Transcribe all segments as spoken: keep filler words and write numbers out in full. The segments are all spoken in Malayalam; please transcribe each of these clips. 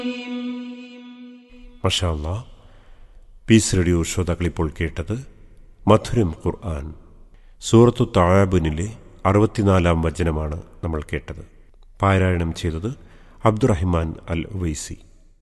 മാഷാ അല്ലാഹ്. പീസ് റേഡിയോ ശ്രോതാക്കളിപ്പോൾ കേട്ടത് മധുരം ഖുർആൻ. സൂറത്തു തആബുനിലെ അറുപത്തിനാലാം വചനമാണ് നമ്മൾ കേട്ടത്. പാരായണം ചെയ്തത് അബ്ദുറഹിമാൻ അൽ ഉവൈസി.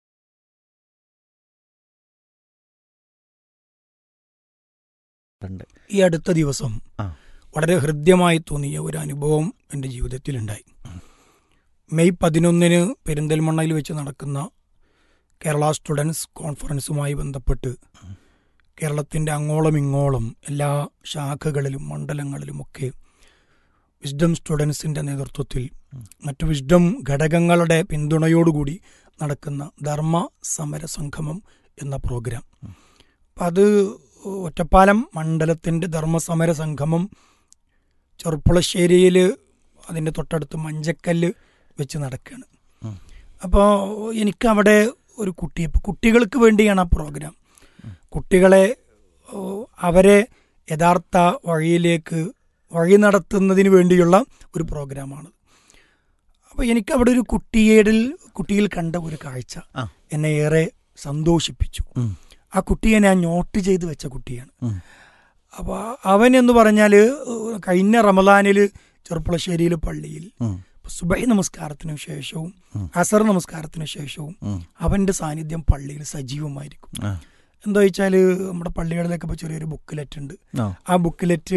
ഈ അടുത്ത ദിവസം വളരെ ഹൃദ്യമായി തോന്നിയ ഒരു അനുഭവം എൻ്റെ ജീവിതത്തിലുണ്ടായി. മെയ് പതിനൊന്നിന് പെരിന്തൽമണ്ണയിൽ വെച്ച് നടക്കുന്ന കേരള സ്റ്റുഡൻസ് കോൺഫറൻസുമായി ബന്ധപ്പെട്ട് കേരളത്തിൻ്റെ അങ്ങോളം ഇങ്ങോളം എല്ലാ ശാഖകളിലും മണ്ഡലങ്ങളിലുമൊക്കെ വിസ്ഡം സ്റ്റുഡൻസിൻ്റെ നേതൃത്വത്തിൽ മറ്റു വിസ്ഡം ഘടകങ്ങളുടെ പിന്തുണയോടുകൂടി നടക്കുന്ന ധർമ്മ സമര സംഗമം എന്ന പ്രോഗ്രാം. അപ്പം അത് ഒറ്റപ്പാലം മണ്ഡലത്തിൻ്റെ ധർമ്മസമര സംഗമം ചെറുപ്പുളശ്ശേരിയിൽ അതിൻ്റെ തൊട്ടടുത്ത് മഞ്ചക്കല്ല് വെച്ച് നടക്കുകയാണ്. അപ്പോൾ എനിക്കവിടെ ഒരു കുട്ടി കുട്ടികൾക്ക് വേണ്ടിയാണ് ആ പ്രോഗ്രാം. കുട്ടികളെ അവരെ യഥാർത്ഥ വഴിയിലേക്ക് വഴി നടത്തുന്നതിന് വേണ്ടിയുള്ള ഒരു പ്രോഗ്രാമാണ്. അപ്പോൾ എനിക്കവിടെ ഒരു കുട്ടിയേടിൽ കുട്ടിയിൽ കണ്ട ഒരു കാഴ്ച എന്നെ ഏറെ സന്തോഷിപ്പിച്ചു. ആ കുട്ടിയെ ഞാൻ നോട്ട് ചെയ്ത് വെച്ച കുട്ടിയാണ്. അപ്പോൾ അവൻ എന്ന് പറഞ്ഞാൽ കഴിഞ്ഞ റമദാനിൽ ചെറുപ്പുളശ്ശേരിയിൽ പള്ളിയിൽ സുബഹി നമസ്കാരത്തിന് ശേഷവും അസർ നമസ്കാരത്തിന് ശേഷവും അവൻ്റെ സാന്നിധ്യം പള്ളിയിൽ സജീവമായിരിക്കും. എന്താ വെച്ചാൽ നമ്മുടെ പള്ളികളിലൊക്കെ ഇപ്പോൾ ചെറിയൊരു ബുക്കിലെറ്റ് ഉണ്ട്. ആ ബുക്കിലെറ്റ്